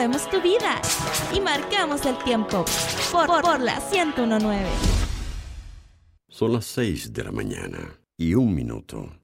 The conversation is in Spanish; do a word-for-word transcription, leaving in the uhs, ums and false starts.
movemos tu vida y marcamos el tiempo por, por, por la ciento uno punto nueve. Son las seis de la mañana y un minuto.